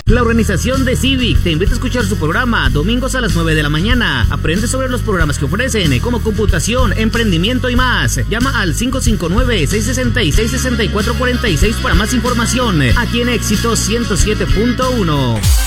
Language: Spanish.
La organización de Civic te invita a escuchar su programa domingos a las 9 de la mañana. Aprende sobre los programas que ofrecen, como computación, emprendimiento y más. Llama al 559-666-6446 para más información. Aquí en Éxito 107.1.